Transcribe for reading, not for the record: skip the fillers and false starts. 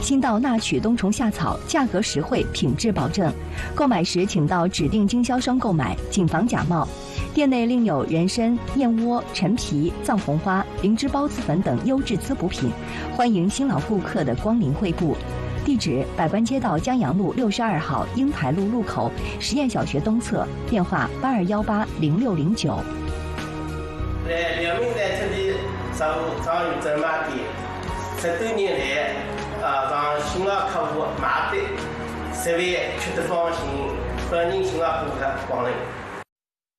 新到纳曲冬虫夏草，价格实惠，品质保证。购买时请到指定经销商购买，谨防假冒。店内另有人参、燕窝、陈皮、藏红花、灵芝孢子粉等优质滋补品，欢迎新老顾客的光临惠顾。地址：百官街道江阳路62号英台路路口实验小学东侧，电话82180609。 在辽宁在这里常有专卖店，10多年来，让新老客户买的，设备吃得放心，欢迎新老顾客光临。